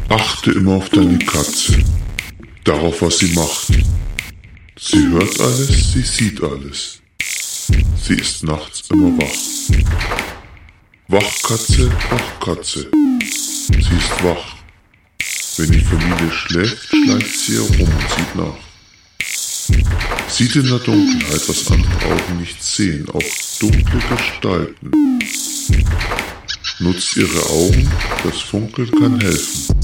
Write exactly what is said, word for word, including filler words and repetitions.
Achte immer auf deine Katze, darauf, was sie macht. Sie hört alles, sie sieht alles. Sie ist nachts immer wach. Wachkatze, Wachkatze, sie ist wach. Wenn die Familie schläft, schleicht sie herum und sieht nach. Sieht in der Dunkelheit, was andere Augen nicht sehen, auch dunkle Gestalten. Nutzt ihre Augen, das Funkeln kann helfen.